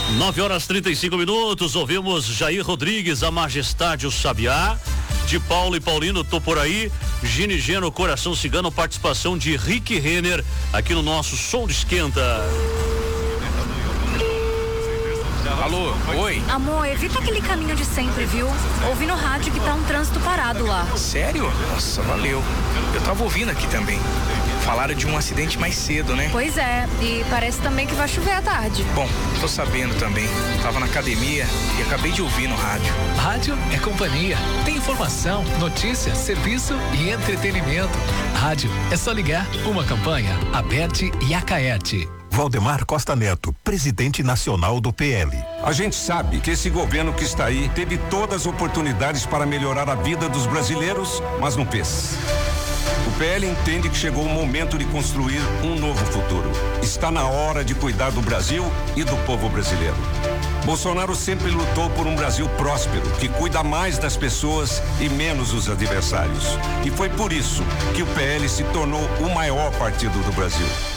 9h35, ouvimos Jair Rodrigues, A Majestade, o Sabiá, de Paulo e Paulino, Tô Por Aí, Gini Geno, Coração Cigano, participação de Rick Renner, aqui no nosso Som de Esquenta. Alô, oi. Amor, evita aquele caminho de sempre, viu? Ouvi no rádio que tá um trânsito parado lá. Sério? Nossa, valeu. Eu tava ouvindo aqui também. Falaram de um acidente mais cedo, né? Pois é, e parece também que vai chover à tarde. Bom, tô sabendo também. Tava na academia e acabei de ouvir no rádio. Rádio é companhia. Tem informação, notícia, serviço e entretenimento. Rádio é só ligar. Uma campanha, Aberte e Acaerte. Valdemar Costa Neto, presidente nacional do PL. A gente sabe que esse governo que está aí teve todas as oportunidades para melhorar a vida dos brasileiros, mas não fez. O PL entende que chegou o momento de construir um novo futuro. Está na hora de cuidar do Brasil e do povo brasileiro. Bolsonaro sempre lutou por um Brasil próspero, que cuida mais das pessoas e menos dos adversários. E foi por isso que o PL se tornou o maior partido do Brasil.